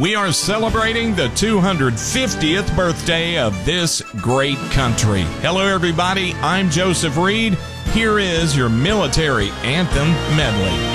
We are celebrating the 250th birthday of this great country. Hello, everybody. I'm Joseph Reed. Here is your military anthem medley.